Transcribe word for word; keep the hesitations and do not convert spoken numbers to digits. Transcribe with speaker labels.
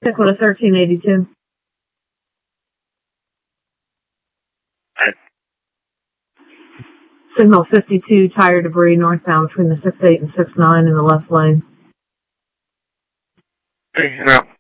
Speaker 1: Dakota thirteen eighty-two. Signal fifty-two, tire debris northbound between the six eight and six nine in the left lane.
Speaker 2: Okay, and out.